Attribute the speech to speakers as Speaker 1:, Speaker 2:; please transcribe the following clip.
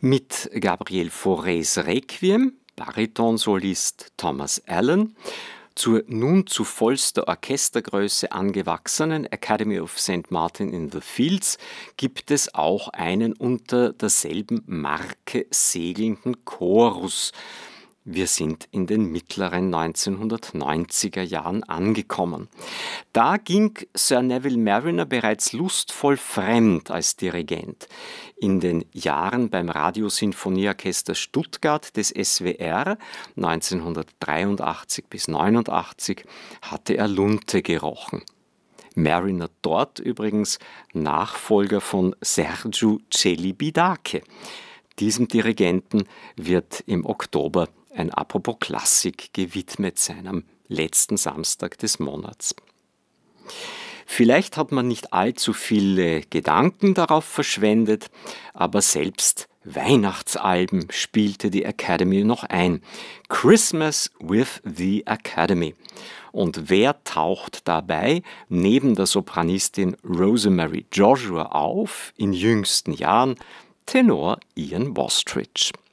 Speaker 1: Mit Gabriel Faurés Requiem, Baritonsolist Thomas Allen, zur nun zu vollster Orchestergröße angewachsenen Academy of St. Martin in the Fields gibt es auch einen unter derselben Marke segelnden Chorus. Wir sind in den mittleren 1990er Jahren angekommen. Da ging Sir Neville Marriner bereits lustvoll fremd als Dirigent. In den Jahren beim Radiosinfonieorchester Stuttgart des SWR 1983 bis 1989 hatte er Lunte gerochen. Marriner dort übrigens Nachfolger von Sergiu Celibidache. Diesem Dirigenten wird im Oktober ein Apropos Klassik gewidmet sein, am letzten Samstag des Monats. Vielleicht hat man nicht allzu viele Gedanken darauf verschwendet, aber selbst Weihnachtsalben spielte die Academy noch ein. Christmas with the Academy. Und wer taucht dabei neben der Sopranistin Rosemary Joshua auf in jüngsten Jahren? Tenor Ian Wostridge.